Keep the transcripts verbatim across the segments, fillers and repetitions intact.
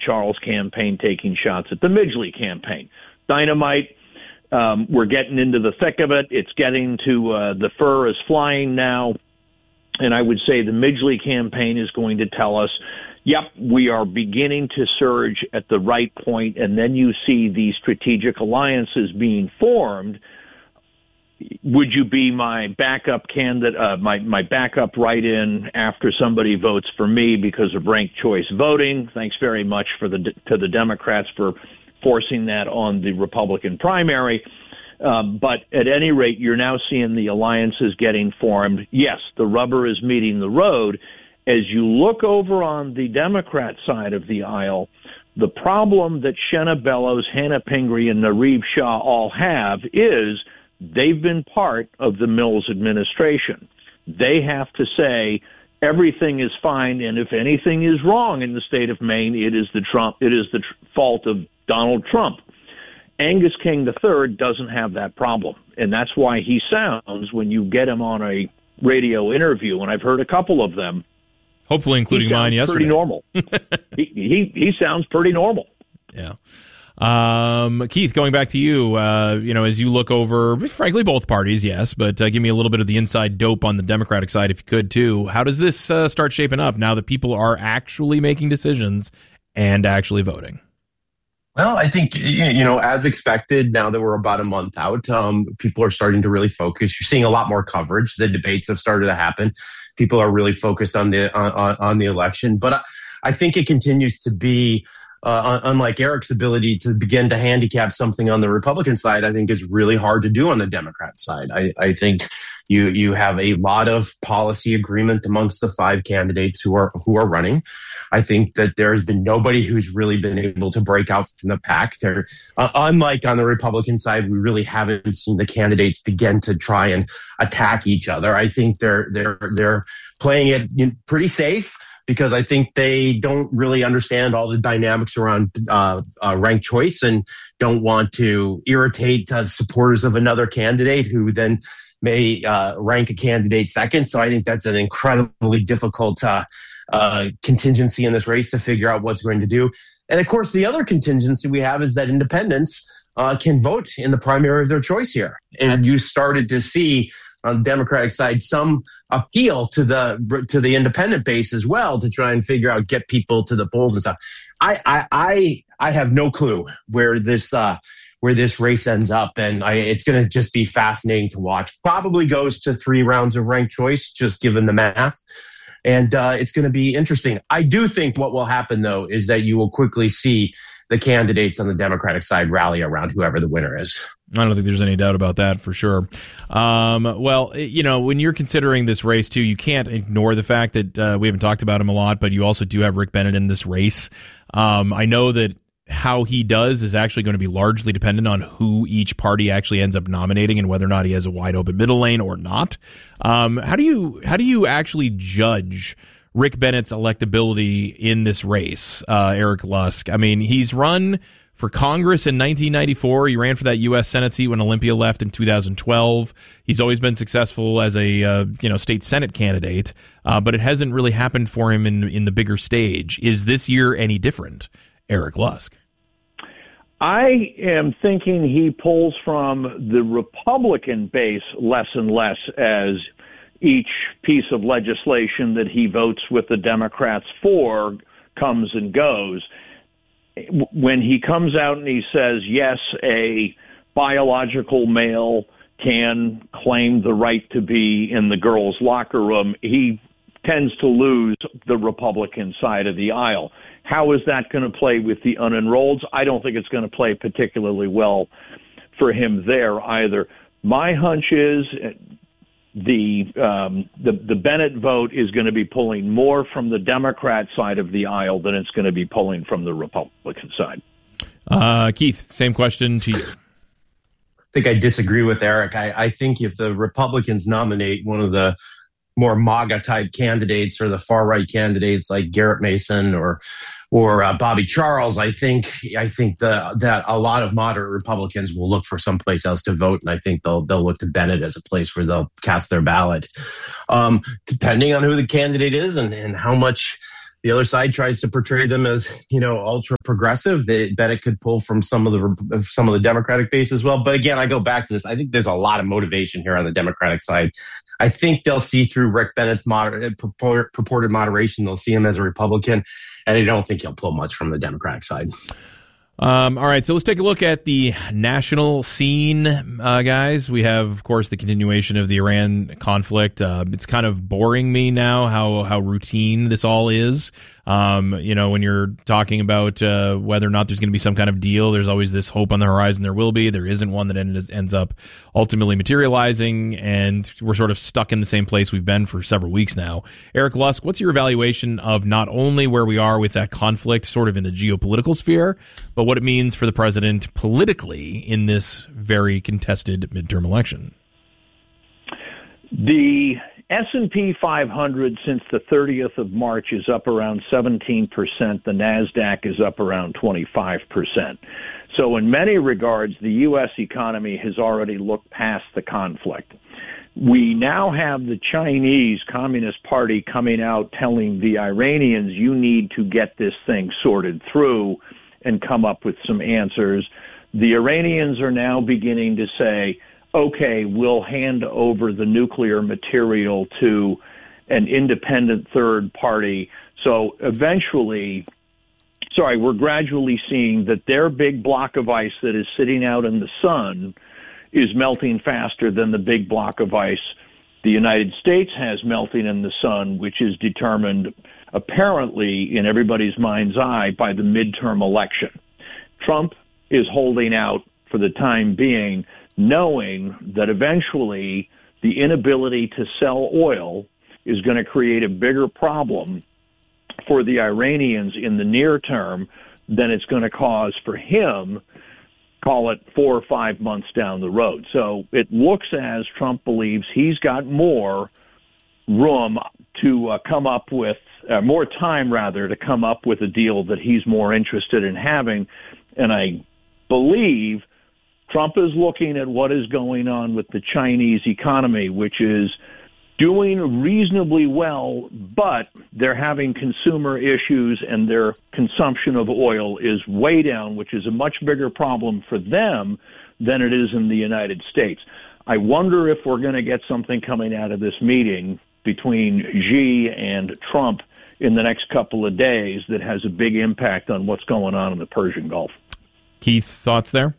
Charles campaign taking shots at the Midgley campaign. Dynamite, um, we're getting into the thick of it. It's getting to, uh, the fur is flying now. And I would say the Midgley campaign is going to tell us, yep, we are beginning to surge at the right point, and then you see these strategic alliances being formed. Would you be my backup candidate, uh, my, my backup write-in after somebody votes for me because of ranked choice voting? Thanks very much for the to the Democrats for forcing that on the Republican primary. Um, but at any rate, you're now seeing the alliances getting formed. Yes, the rubber is meeting the road. As you look over on the Democrat side of the aisle, the problem that Shenna Bellows, Hannah Pingree, and Nareeb Shah all have is they've been part of the Mills administration. They have to say everything is fine, and if anything is wrong in the state of Maine, it is the Trump. It is the tr- fault of Donald Trump. Angus King the third doesn't have that problem, and that's why he sounds, when you get him on a radio interview, and I've heard a couple of them, hopefully including mine yesterday, pretty normal. he, he he sounds pretty normal. Yeah. Um, Keith, going back to you, uh, you know, as you look over, frankly, both parties, yes, but uh, give me a little bit of the inside dope on the Democratic side, if you could, too. How does this uh, start shaping up now that people are actually making decisions and actually voting? Well, I think, you know, as expected, now that we're about a month out, um, people are starting to really focus. You're seeing a lot more coverage. The debates have started to happen. People are really focused on the on, on the election. But I, I think it continues to be, uh, unlike Eric's ability to begin to handicap something on the Republican side, I think is really hard to do on the Democrat side. I, I think you you have a lot of policy agreement amongst the five candidates who are who are running. I think that there has been nobody who's really been able to break out from the pack. There, uh, unlike on the Republican side, we really haven't seen the candidates begin to try and attack each other. I think they're they're they're playing it pretty safe, because I think they don't really understand all the dynamics around uh, uh, ranked choice and don't want to irritate uh, supporters of another candidate who then may uh, rank a candidate second. So I think that's an incredibly difficult uh, uh, contingency in this race to figure out what's going to do. And of course, the other contingency we have is that independents uh, can vote in the primary of their choice here. And you started to see on the Democratic side some appeal to the to the independent base as well, to try and figure out, get people to the polls and stuff. I I I, I have no clue where this uh, where this race ends up, and I, it's going to just be fascinating to watch. Probably goes to three rounds of ranked choice, just given the math. And uh, it's going to be interesting. I do think what will happen, though, is that you will quickly see the candidates on the Democratic side rally around whoever the winner is. I don't think there's any doubt about that, for sure. Um, well, you know, when you're considering this race, too, you can't ignore the fact that uh, we haven't talked about him a lot, but you also do have Rick Bennett in this race. Um, I know that how he does is actually going to be largely dependent on who each party actually ends up nominating and whether or not he has a wide open middle lane or not. Um, how do you how do you actually judge Rick Bennett's electability in this race, uh, Eric Lusk? I mean, he's run for Congress in nineteen ninety-four. He ran for that U S Senate seat when Olympia left in two thousand twelve. He's always been successful as a uh, you know state Senate candidate, uh, but it hasn't really happened for him in in the bigger stage. Is this year any different, Eric Lusk? I am thinking he pulls from the Republican base less and less as each piece of legislation that he votes with the Democrats for comes and goes. When he comes out and he says, yes, a biological male can claim the right to be in the girls' locker room, he tends to lose the Republican side of the aisle. How is that going to play with the unenrolleds? I don't think it's going to play particularly well for him there either. My hunch is the um, the, the Bennett vote is going to be pulling more from the Democrat side of the aisle than it's going to be pulling from the Republican side. Uh, Keith, same question to you. I think I disagree with Eric. I, I think if the Republicans nominate one of the more MAGA-type candidates or the far-right candidates like Garrett Mason or or uh, Bobby Charles, I think I think the, that a lot of moderate Republicans will look for someplace else to vote, and I think they'll they'll look to Bennett as a place where they'll cast their ballot. Um, depending on who the candidate is and, and how much the other side tries to portray them as, you know, ultra progressive. They bet it could pull from some of the some of the Democratic base as well. But again, I go back to this. I think there's a lot of motivation here on the Democratic side. I think they'll see through Rick Bennett's moder- purported moderation. They'll see him as a Republican, and I don't think he'll pull much from the Democratic side. Um, all right, so let's take a look at the national scene, uh, guys. We have, of course, the continuation of the Iran conflict. Uh, it's kind of boring me now how how routine this all is. Um, you know, when you're talking about uh, whether or not there's going to be some kind of deal, there's always this hope on the horizon there will be. There isn't one that ends, ends up ultimately materializing, and we're sort of stuck in the same place we've been for several weeks now. Eric Lusk, what's your evaluation of not only where we are with that conflict sort of in the geopolitical sphere, but what it means for the president politically in this very contested midterm election? The S and P five hundred since the thirtieth of March is up around seventeen percent. The NASDAQ is up around twenty-five percent. So in many regards, the U S economy has already looked past the conflict. We now have the Chinese Communist Party coming out telling the Iranians, you need to get this thing sorted through and come up with some answers. The Iranians are now beginning to say, okay, we'll hand over the nuclear material to an independent third party. So eventually, sorry, we're gradually seeing that their big block of ice that is sitting out in the sun is melting faster than the big block of ice the United States has melting in the sun, which is determined apparently in everybody's mind's eye by the midterm election. Trump is holding out for the time being, knowing that eventually the inability to sell oil is going to create a bigger problem for the Iranians in the near term than it's going to cause for him, call it four or five months down the road. So it looks as Trump believes he's got more room to uh, come up with, uh, more time rather, to come up with a deal that he's more interested in having. And I believe Trump is looking at what is going on with the Chinese economy, which is doing reasonably well, but they're having consumer issues and their consumption of oil is way down, which is a much bigger problem for them than it is in the United States. I wonder if we're going to get something coming out of this meeting between Xi and Trump in the next couple of days that has a big impact on what's going on in the Persian Gulf. Keith, thoughts there?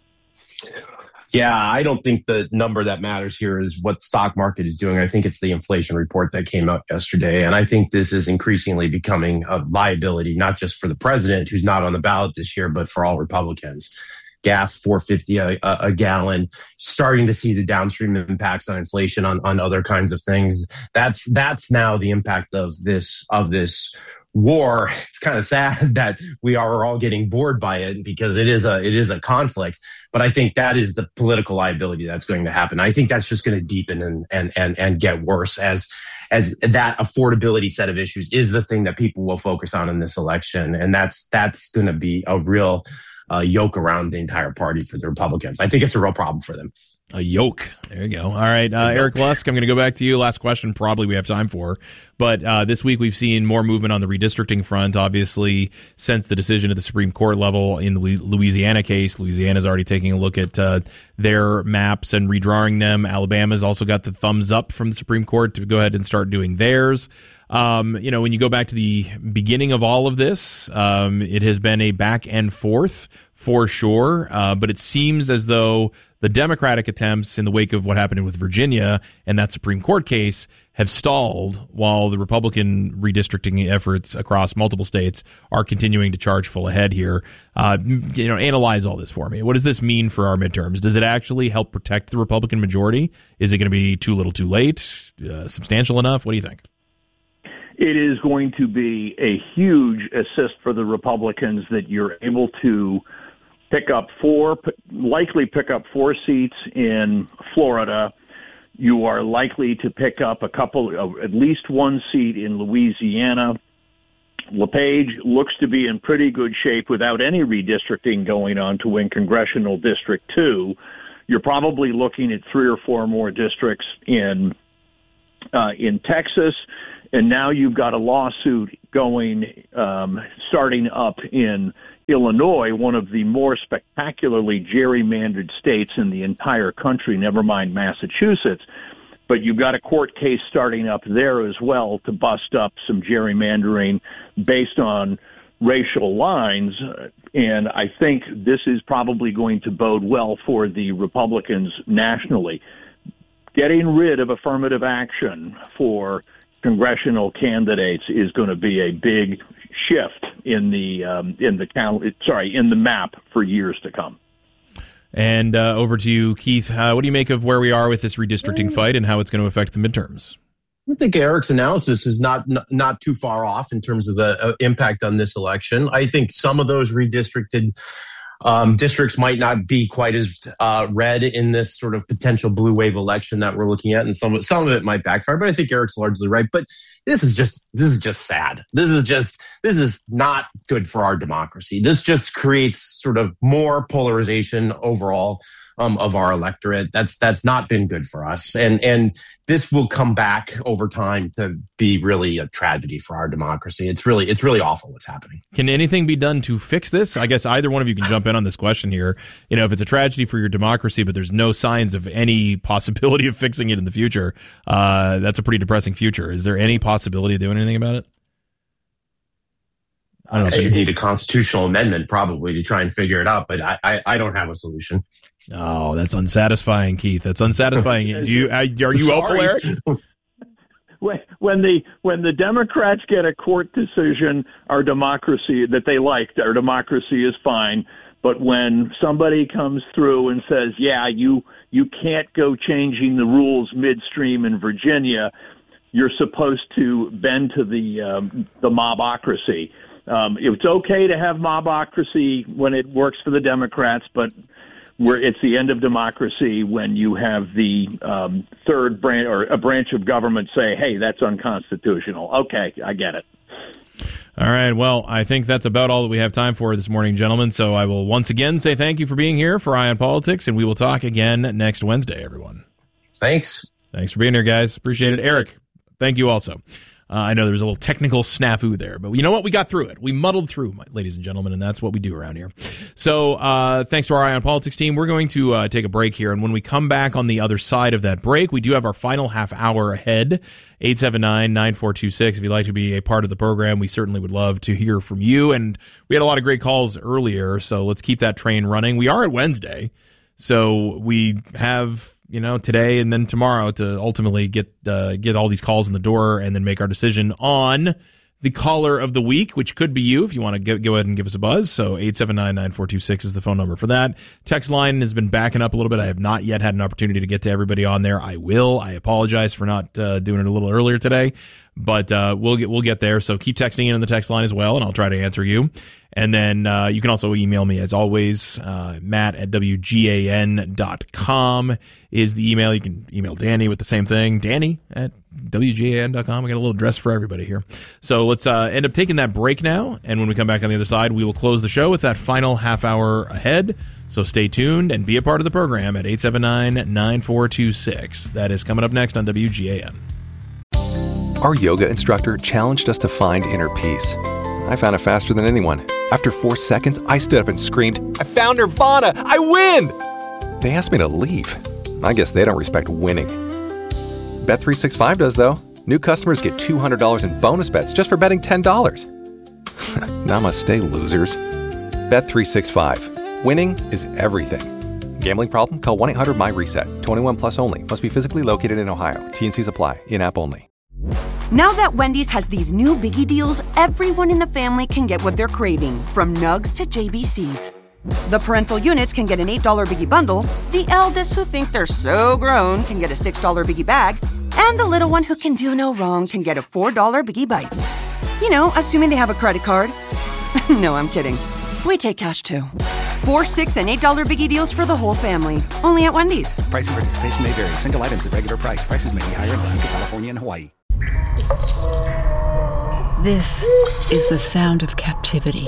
Yeah, I don't think the number that matters here is what the stock market is doing. I think it's the inflation report that came out yesterday. And I think this is increasingly becoming a liability, not just for the president, who's not on the ballot this year, but for all Republicans. Gas, four fifty a, a gallon, starting to see the downstream impacts on inflation, on, on other kinds of things. That's that's now the impact of this of this war. It's kind of sad that we are all getting bored by it because it is a it is a conflict. But I think that is the political liability that's going to happen. I think that's just going to deepen and and and and get worse as as that affordability set of issues is the thing that people will focus on in this election, and that's that's going to be a real uh, yoke around the entire party for the Republicans. I think it's a real problem for them. A yoke. There you go. All right, uh, Eric Lusk, I'm going to go back to you. Last question, probably we have time for. But uh, this week we've seen more movement on the redistricting front, obviously, since the decision at the Supreme Court level in the Louisiana case. Louisiana's already taking a look at uh, their maps and redrawing them. Alabama's also got the thumbs up from the Supreme Court to go ahead and start doing theirs. Um, you know, when you go back to the beginning of all of this, um, it has been a back and forth for sure. Uh, but it seems as though the Democratic attempts in the wake of what happened with Virginia and that Supreme Court case have stalled, while the Republican redistricting efforts across multiple states are continuing to charge full ahead here. Uh, you know, analyze all this for me. What does this mean for our midterms? Does it actually help protect the Republican majority? Is it going to be too little too late? Uh, substantial enough? What do you think? It is going to be a huge assist for the Republicans that you're able to pick up four, likely pick up four seats in Florida. You are likely to pick up a couple, of, at least one seat in Louisiana. LePage looks to be in pretty good shape without any redistricting going on to win Congressional District two. You're probably looking at three or four more districts in uh, in Texas. And now you've got a lawsuit going, um, starting up in Illinois, one of the more spectacularly gerrymandered states in the entire country, never mind Massachusetts. But you've got a court case starting up there as well to bust up some gerrymandering based on racial lines. And I think this is probably going to bode well for the Republicans nationally. Getting rid of affirmative action for congressional candidates is going to be a big shift in the um, in the count. Sorry, in the map for years to come. And uh, over to you, Keith. Uh, what do you make of where we are with this redistricting fight and how it's going to affect the midterms? I think Eric's analysis is not not, not too far off in terms of the uh, impact on this election. I think some of those redistricted um, districts might not be quite as uh, red in this sort of potential blue wave election that we're looking at, and some some of it might backfire. But I think Eric's largely right. But this is just this is just sad. This is just this is not good for our democracy. This just creates sort of more polarization overall um, of our electorate. That's that's not been good for us, and and this will come back over time to be really a tragedy for our democracy. It's really it's really awful what's happening. Can anything be done to fix this? I guess either one of you can jump in on this question here. You know, if it's a tragedy for your democracy, but there's no signs of any possibility of fixing it in the future, uh, that's a pretty depressing future. Is there any possibility of doing anything about it? I don't know. You need a constitutional amendment probably to try and figure it out, but I, I, I don't have a solution. Oh, that's unsatisfying, Keith. That's unsatisfying. Do you? Are you hopeful, Eric? When, when the when the Democrats get a court decision, our democracy that they liked, our democracy is fine. But when somebody comes through and says, "Yeah, you you can't go changing the rules midstream in Virginia," you're supposed to bend to the um, the mobocracy. Um, it's okay to have mobocracy when it works for the Democrats, but where it's the end of democracy when you have the um, third branch or a branch of government say, hey, that's unconstitutional. Okay, I get it. All right. Well, I think that's about all that we have time for this morning, gentlemen. So I will once again say thank you for being here for Eye on Politics, and we will talk again next Wednesday, everyone. Thanks. Thanks for being here, guys. Appreciate it. Eric, thank you also. Uh, I know there was a little technical snafu there, but you know what? We got through it. We muddled through, my, ladies and gentlemen, and that's what we do around here. So uh, thanks to our Eye on Politics team. We're going to uh, take a break here, and when we come back on the other side of that break, we do have our final half hour ahead, eight seven nine, nine four two six. If you'd like to be a part of the program, we certainly would love to hear from you, and we had a lot of great calls earlier, so let's keep that train running. We are at Wednesday, so we have... you know, today and then tomorrow to ultimately get uh, get all these calls in the door and then make our decision on the caller of the week, which could be you if you want to go, go ahead and give us a buzz. So eight seven nine, nine four two six is the phone number for that. Text line has been backing up a little bit. I have not yet had an opportunity to get to everybody on there. I will. I apologize for not uh, doing it a little earlier today, but uh, we'll get we'll get there. So keep texting in on the text line as well, and I'll try to answer you. And then uh, you can also email me, as always. Uh, Matt at W G A N dot com is the email. You can email Danny with the same thing. Danny at W G A N dot com. I got a little address for everybody here. So let's uh, end up taking that break now. And when we come back on the other side, we will close the show with that final half hour ahead. So stay tuned and be a part of the program at eight seven nine, nine four two six. That is coming up next on W G A N. Our yoga instructor challenged us to find inner peace. I found it faster than anyone. After four seconds, I stood up and screamed, "I found Nirvana! I win!" They asked me to leave. I guess they don't respect winning. Bet three sixty-five does, though. New customers get two hundred dollars in bonus bets just for betting ten dollars. Namaste, losers. Bet three sixty-five. Winning is everything. Gambling problem? Call one eight hundred my reset. twenty-one plus only. Must be physically located in Ohio. T and C's apply. In-app only. Now that Wendy's has these new biggie deals, everyone in the family can get what they're craving, from nugs to J B Cs. The parental units can get an eight dollar biggie bundle, the eldest who think they're so grown can get a six dollar biggie bag, and the little one who can do no wrong can get a four dollar biggie bites. You know, assuming they have a credit card. No, I'm kidding. We take cash too. Four, six, and eight dollar biggie deals for the whole family. Only at Wendy's. Price and participation may vary. Single items at regular price. Prices may be higher in Alaska, California, and Hawaii. This is the sound of captivity.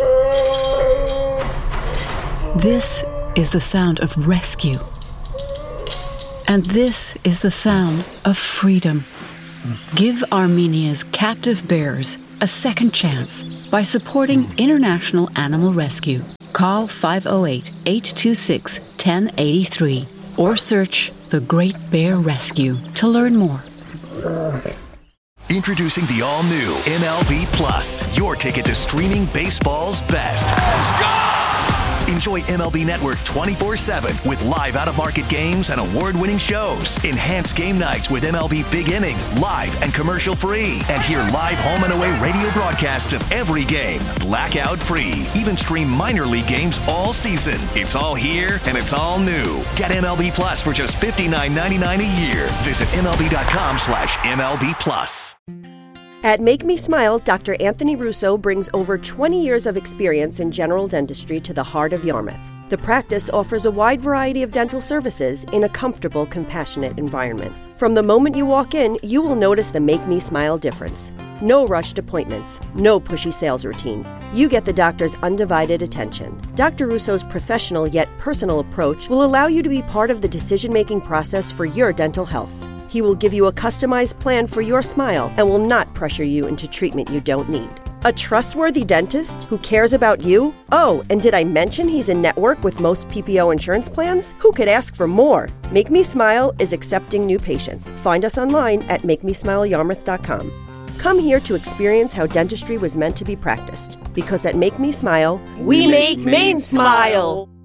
This is the sound of rescue. And this is the sound of freedom. Give Armenia's captive bears a second chance by supporting International Animal Rescue. Call five oh eight, eight two six, one oh eight three or search The Great Bear Rescue to learn more. Introducing the all-new M L B Plus, your ticket to streaming baseball's best. Let's go! Enjoy M L B Network twenty-four seven with live out-of-market games and award-winning shows. Enhance game nights with M L B Big Inning, live and commercial-free. And hear live home and away radio broadcasts of every game, blackout-free. Even stream minor league games all season. It's all here and it's all new. Get M L B Plus for just fifty-nine ninety-nine a year. Visit MLB.com slash MLB Plus. At Make Me Smile, Doctor Anthony Russo brings over twenty years of experience in general dentistry to the heart of Yarmouth. The practice offers a wide variety of dental services in a comfortable, compassionate environment. From the moment you walk in, you will notice the Make Me Smile difference. No rushed appointments, no pushy sales routine. You get the doctor's undivided attention. Doctor Russo's professional yet personal approach will allow you to be part of the decision-making process for your dental health. He will give you a customized plan for your smile and will not pressure you into treatment you don't need. A trustworthy dentist who cares about you? Oh, and did I mention he's in network with most P P O insurance plans? Who could ask for more? Make Me Smile is accepting new patients. Find us online at make me smile yarmouth dot com. Come here to experience how dentistry was meant to be practiced. Because at Make Me Smile, we, we make Maine smile.